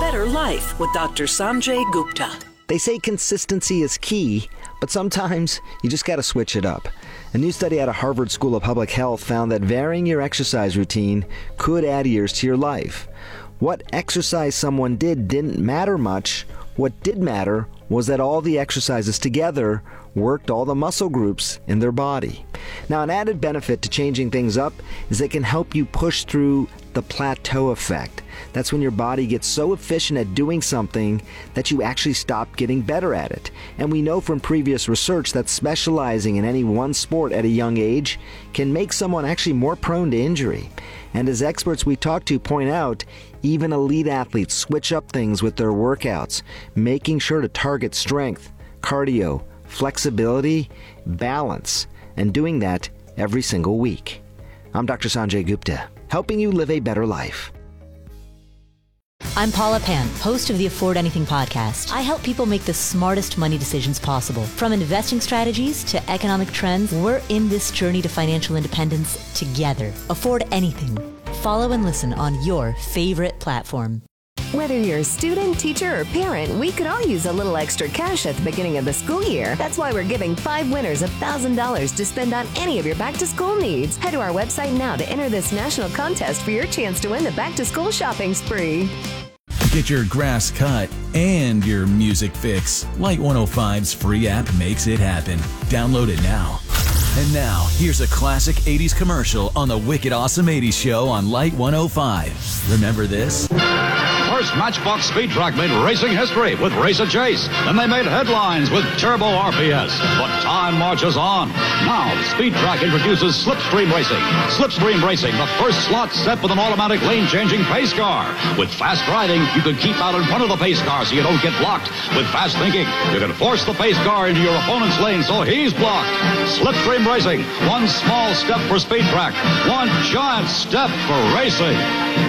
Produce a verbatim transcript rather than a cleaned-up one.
better life with Doctor Sanjay Gupta. They say consistency is key, but sometimes you just got to switch it up. A new study out of Harvard School of Public Health found that varying your exercise routine could add years to your life. What exercise someone did didn't matter much. What did matter was that all the exercises together worked all the muscle groups in their body. Now, an added benefit to changing things up is it can help you push through the plateau effect. That's when your body gets so efficient at doing something that you actually stop getting better at it. And we know from previous research that specializing in any one sport at a young age can make someone actually more prone to injury. And as experts we talk to point out, even elite athletes switch up things with their workouts, making sure to target strength, cardio, flexibility, balance, and doing that every single week. I'm Doctor Sanjay Gupta, helping you live a better life. I'm Paula Pan, host of the Afford Anything podcast. I help people make the smartest money decisions possible. From investing strategies to economic trends, we're in this journey to financial independence together. Afford Anything. Follow and listen on your favorite platform. Whether you're a student, teacher, or parent, we could all use a little extra cash at the beginning of the school year. That's why we're giving five winners one thousand dollars to spend on any of your back-to-school needs. Head to our website now to enter this national contest for your chance to win the back-to-school shopping spree. Get your grass cut and your music fix. Light one oh five's free app makes it happen. Download it now. And now, here's a classic eighties commercial on the Wicked Awesome eighties show on Light one oh five. Remember this? First, Matchbox Speed Track made racing history with Race a Chase. Then they made headlines with Turbo R P S. But time marches on. Now, Speed Track introduces Slipstream Racing. Slipstream Racing, the first slot set with an automatic lane-changing pace car. With fast driving, you can keep out in front of the pace car so you don't get blocked. With fast thinking, you can force the pace car into your opponent's lane so he's blocked. Slipstream Racing, one small step for Speed Track, one giant step for racing.